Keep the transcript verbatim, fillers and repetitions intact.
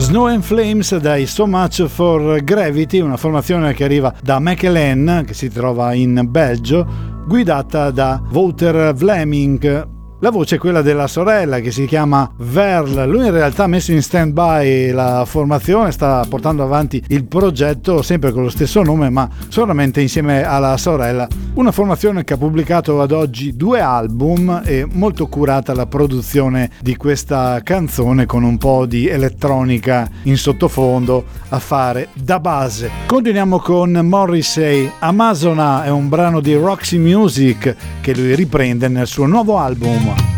Snow and Flames dai So Much for Gravity, una formazione che arriva da Mechelen, che si trova in Belgio, guidata da Wouter Vlaming. La voce è quella della sorella, che si chiama Verl. Lui in realtà ha messo in stand-by la formazione, sta portando avanti il progetto sempre con lo stesso nome, ma solamente insieme alla sorella. Una formazione che ha pubblicato ad oggi due album e molto curata la produzione di questa canzone, con un po' di elettronica in sottofondo a fare da base. Continuiamo con Morrissey. Amazona è un brano di Roxy Music che lui riprende nel suo nuovo album.